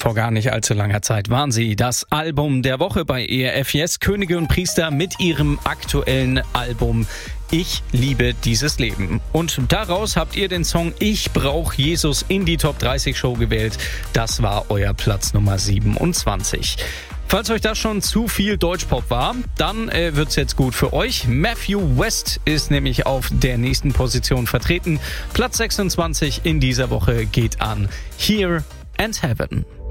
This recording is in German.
Vor gar nicht allzu langer Zeit waren sie das Album der Woche bei ERF Yes, Könige und Priester mit ihrem aktuellen Album Ich liebe dieses Leben. Und daraus habt ihr den Song Ich brauch Jesus in die Top 30 Show gewählt. Das war euer Platz Nummer 27. Falls euch das schon zu viel Deutschpop war, dann wird's jetzt gut für euch. Matthew West ist nämlich auf der nächsten Position vertreten. Platz 26 in dieser Woche geht an Here and Heaven.